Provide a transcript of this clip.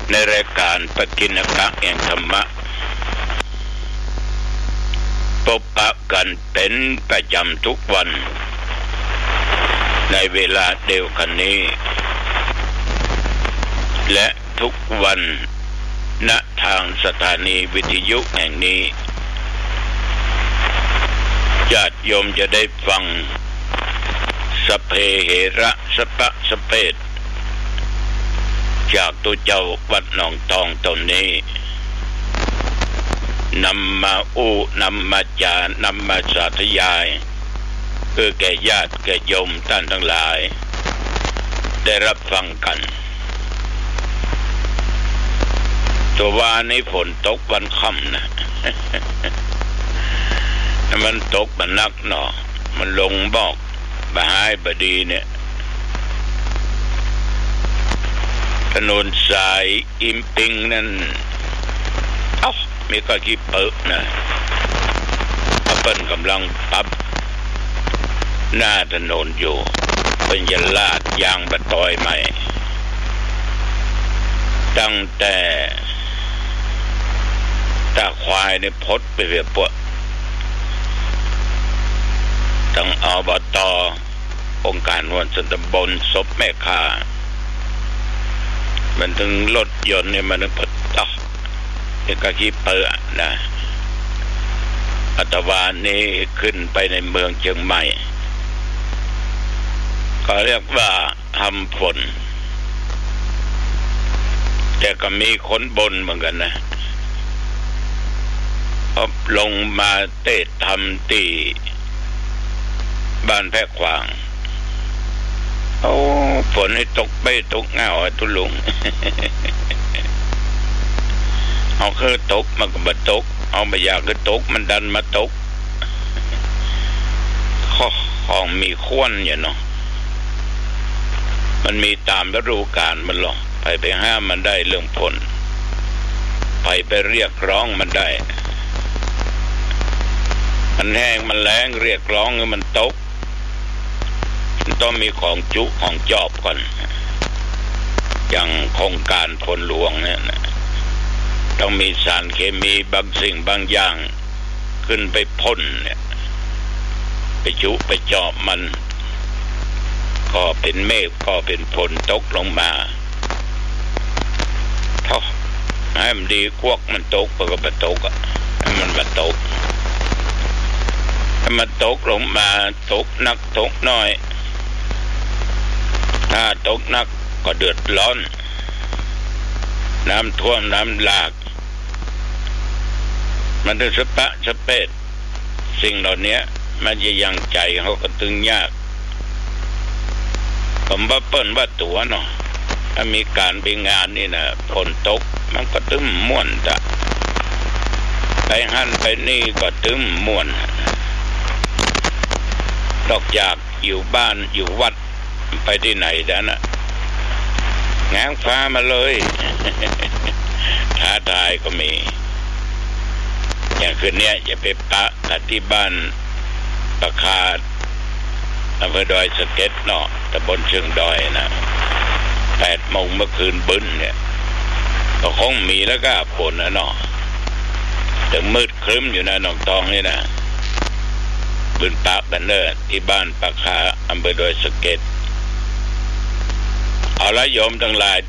ในรายการปกิณกะแห่งธรรมะพบปะกันเป็นประจำทุกวันในเวลาเดียวกันนี้และทุกวันณทางสถานีวิทยุแห่งนี้ญาติโยมจะได้ฟังสเพเหระสปะสเปดจากตัวเจ้าวัดหนองทองตนนี้นำมาอู้นำมาจานำมาสาธยายเพื่อแก่ญาติแก่โยมท่านทั้งหลายได้รับฟังกันตัววานี้ฝนตกวันค่ำนะมันตกมันนักหนอมันลงบอกบหายบดีเนี่ยถนนสายอิมปิงนั่นมีก็กี่เปิดนะเปิ้นกำลังปรับหน้าถนนอยู่เป็นยลาดยางบะตอยใหม่ตั้งแต่ตาควายในพดไปเวียปวดตั้งอบต.องค์การวันสันตำบลศพแม่ค่ามันถึงรถยนต์เนี่ยมันพดต่อเป็นกะกี้เปิดนะอัตวานนี้ขึ้นไปในเมืองเชียงใหม่ก็เรียกว่าทำฝนแต่ก็มีคนบนเหมือนกันนะลงมาเตะทำตีบ้านแพรขวางฝนให้ตกไปตกเงาตุลุง เอาคือตกมันก็บ่ตกเอาไม่อยากคือตกมันดันมาตกของมีควนอย่างเนาะมันมีตามฤดูกาลมันหรอกไปห้ามมันได้เรื่องฝนไปเรียกร้องมันได้มันแห้งมันแล้งเรียกร้องให้มันตกมันต้องมีของจุของจอบก่อนอย่างโครงการฝนหลวงเนี่ยนะต้องมีสารเคมีบางสิ่งบางอย่างขึ้นไปพ่นเนี่ยไปจุไปจอบมันก็เป็นเมฆก็เป็นฝนตกลงมาให้มันดีกวกมันตกก็มาตกให้มันมาตกให้มันตกลงมาตกนักตกน้อยถ้าตกนักก็เดือดร้อนน้ำท่วมน้ำหลากมันจะสปะสเปดสิ่งเหล่านี้มันจะยังใจเขาก็ตึงยากผมว่าเปิ้นว่าตัวเนาะถ้ามีการไปงานนี่นะฝนตกมันก็ตึ้มม่วนจ้ะไปหันไปนี่ก็ตึ้มม่วนดอกจากอยู่บ้านอยู่วัดไปที่ไหนด้านะแง้งฟ้ามาเลยท้าทายก็มีอย่างคืนนี้จะไปปะกันที่บ้านปะคาดอำเภอดอยสะเก็ดเนาะตำบลเชิงดอยนะ8 โมงเมื่อคืนบึ้นเนี่ยก็คงมีแล้วก็ฝนนะเนาะถึงมืดครึ้มอยู่นะหนองตองนี่นะบึ้นปะบันเนอร์ที่บ้านปะคาอำเภอดอยสะเก็ดเอาละโยมทั้งหลาย